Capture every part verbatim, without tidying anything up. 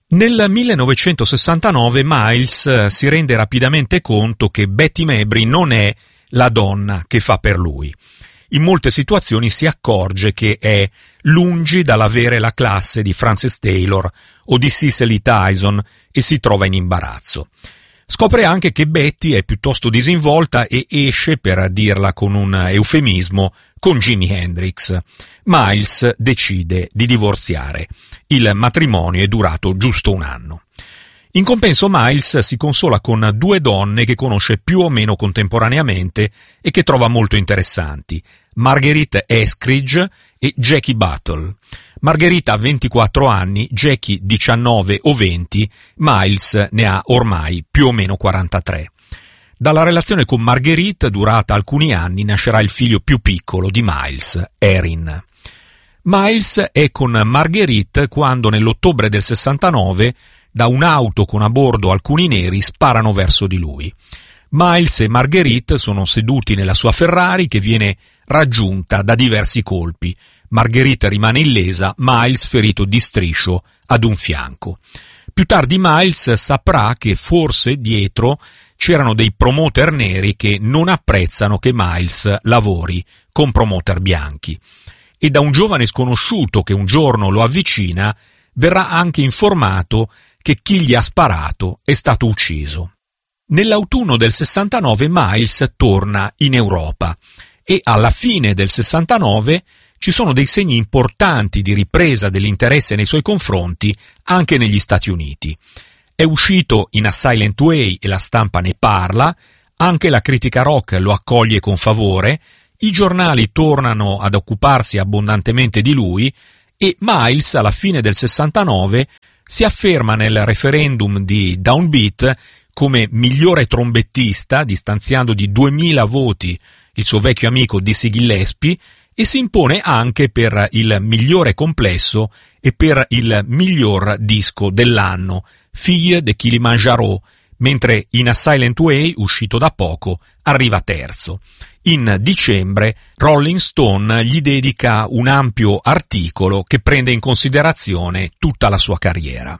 Nel millenovecentosessantanove Miles si rende rapidamente conto che Betty Mabry non è la donna che fa per lui. In molte situazioni si accorge che è lungi dall'avere la classe di Frances Taylor o di Cicely Tyson e si trova in imbarazzo. Scopre anche che Betty è piuttosto disinvolta e esce, per dirla con un eufemismo, con Jimi Hendrix. Miles decide di divorziare. Il matrimonio è durato giusto un anno. In compenso Miles si consola con due donne che conosce più o meno contemporaneamente e che trova molto interessanti, Marguerite Eskridge e Jackie Battle. Margherita ha ventiquattro anni, Jackie diciannove o venti, Miles ne ha ormai più o meno quarantatré. Dalla relazione con Marguerite, durata alcuni anni, nascerà il figlio più piccolo di Miles, Erin. Miles è con Marguerite quando nell'ottobre del sessantanove da un'auto con a bordo alcuni neri sparano verso di lui. Miles e Marguerite sono seduti nella sua Ferrari che viene raggiunta da diversi colpi. Marguerite rimane illesa, Miles ferito di striscio ad un fianco. Più tardi Miles saprà che forse dietro c'erano dei promoter neri che non apprezzano che Miles lavori con promoter bianchi. E da un giovane sconosciuto che un giorno lo avvicina verrà anche informato che chi gli ha sparato è stato ucciso. Nell'autunno del sessantanove Miles torna in Europa e alla fine del sessantanove ci sono dei segni importanti di ripresa dell'interesse nei suoi confronti anche negli Stati Uniti. È uscito in A Silent Way e la stampa ne parla, anche la critica rock lo accoglie con favore, i giornali tornano ad occuparsi abbondantemente di lui e Miles alla fine del sessantanove si afferma nel referendum di Downbeat come migliore trombettista, distanziando di duemila voti il suo vecchio amico Dizzy Gillespie, e si impone anche per il migliore complesso e per il miglior disco dell'anno, Fille de Kilimanjaro, mentre in A Silent Way, uscito da poco, arriva terzo. In dicembre Rolling Stone gli dedica un ampio articolo che prende in considerazione tutta la sua carriera.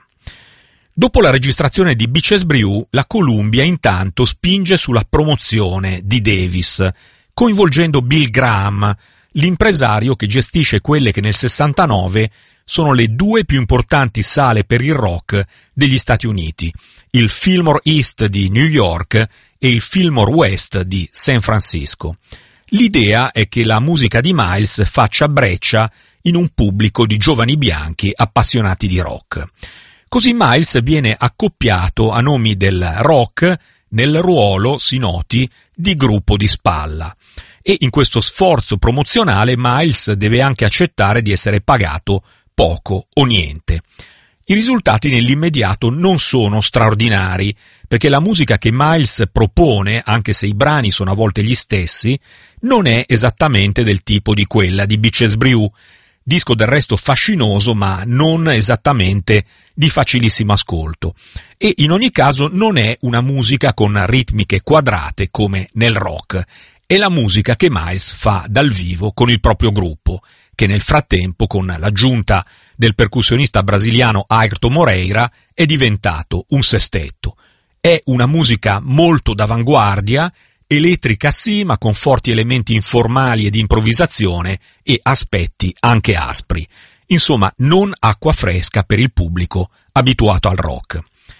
Dopo la registrazione di Bitches Brew, la Columbia intanto spinge sulla promozione di Davis, coinvolgendo Bill Graham, l'impresario che gestisce quelle che nel sessantanove sono le due più importanti sale per il rock degli Stati Uniti, il Fillmore East di New York e il Fillmore West di San Francisco. L'idea è che la musica di Miles faccia breccia in un pubblico di giovani bianchi appassionati di rock. Così Miles viene accoppiato a nomi del rock nel ruolo, si noti, di gruppo di spalla. E in questo sforzo promozionale Miles deve anche accettare di essere pagato poco o niente. I risultati nell'immediato non sono straordinari, perché la musica che Miles propone, anche se i brani sono a volte gli stessi, non è esattamente del tipo di quella di Bitches Brew, disco del resto fascinoso ma non esattamente di facilissimo ascolto, e in ogni caso non è una musica con ritmiche quadrate come nel rock. È la musica che Miles fa dal vivo con il proprio gruppo, che nel frattempo, con l'aggiunta del percussionista brasiliano Ayrton Moreira, è diventato un sestetto. È una musica molto d'avanguardia, elettrica sì, ma con forti elementi informali e di improvvisazione e aspetti anche aspri. Insomma, non acqua fresca per il pubblico abituato al rock.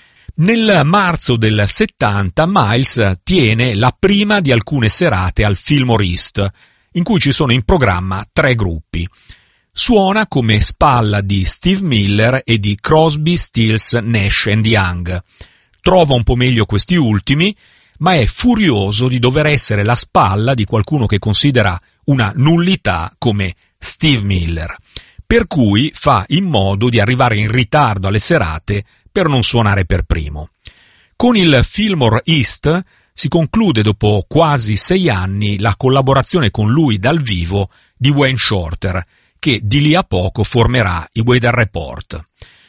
Nel marzo del settanta Miles tiene la prima di alcune serate al Fillmore East, in cui ci sono in programma tre gruppi. Suona come spalla di Steve Miller e di Crosby, Stills, Nash and Young. Trova un po' meglio questi ultimi, ma è furioso di dover essere la spalla di qualcuno che considera una nullità come Steve Miller, per cui fa in modo di arrivare in ritardo alle serate per non suonare per primo. Con il Fillmore East si conclude dopo quasi sei anni la collaborazione con lui dal vivo di Wayne Shorter, che di lì a poco formerà i Weather Report.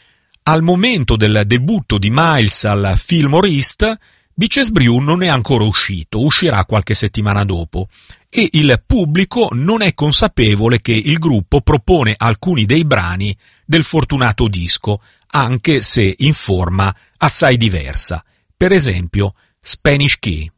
Al momento del debutto di Miles al Fillmore East, Bitches Brew non è ancora uscito, uscirà qualche settimana dopo, e il pubblico non è consapevole che il gruppo propone alcuni dei brani del fortunato disco, anche se in forma assai diversa. Per esempio, Spanish Key.